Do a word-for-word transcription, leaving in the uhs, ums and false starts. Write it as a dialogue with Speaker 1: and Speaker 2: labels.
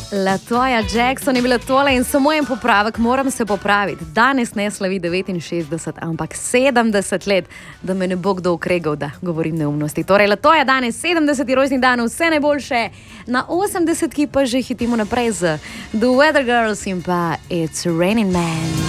Speaker 1: Latoya Jackson je bila tole in samo en popravek, moram se popraviti. Danes ne slavi devetinšestdeset, ampak sedemdeset let, da me ne bo kdo ukregal, da govorim neumnosti. Torej, Latoya danes sedemdeseti rojstni dan, vse najboljše, na osemdesetki pa že hitimo naprej z The Weather Girls in pa It's Raining Man.